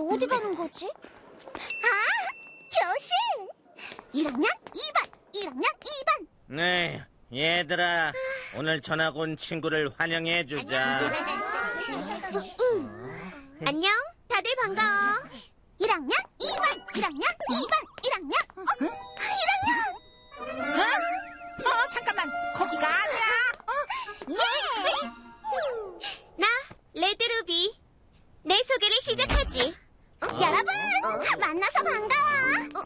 어디 가는 거지? 교실! 1학년 2반! 1학년 2반! 네, 얘들아, 오늘 전학 온 친구를 환영해주자. 안녕, 다들 반가워. 1학년 2반! 1학년 2반! 1학년! 1학년! 잠깐만, 거기가 아니야. 예! 나, 레드루비. 내 소개를 시작하지. 여러분, 만나서 반가워.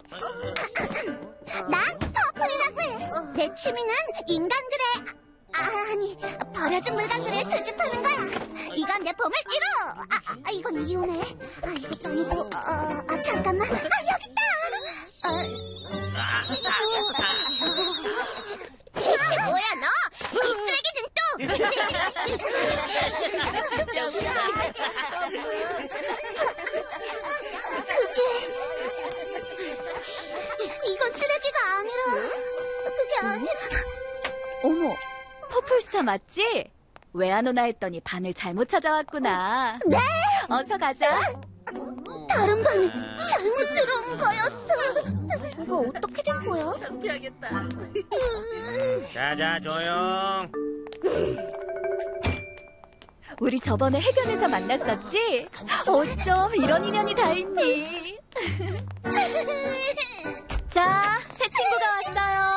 난 퍼플이라고 해. 내 취미는 인간들의 아니 버려진 물건들을 수집하는 거야. 이건 내 보물지로. 이건 이유네. 이것도 아니고. 잠깐만. 여기 있다. 대체 뭐야 너? 이 쓰레기는 또. 이건 쓰레기가 아니라. 그게 아니라. 어머, 퍼플스타 맞지? 왜 안 오나 했더니 반을 잘못 찾아왔구나. 네. 어서 가자. 다른 방에 잘못 들어온 거였어. 이거 어떻게 된 거야? 자자, 조용. 우리 저번에 해변에서 만났었지? 어쩜 이런 인연이 다 있니? 자, 새 친구가 왔어요.